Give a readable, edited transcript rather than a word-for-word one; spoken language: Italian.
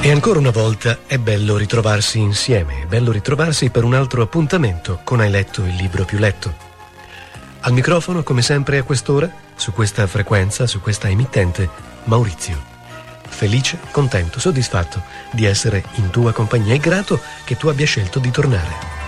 E ancora una volta è bello ritrovarsi insieme, è bello ritrovarsi per un altro appuntamento con Hai letto il libro più letto. Al microfono, come sempre a quest'ora, su questa frequenza, su questa emittente, Maurizio. Felice, contento, soddisfatto di essere in tua compagnia e grato che tu abbia scelto di tornare.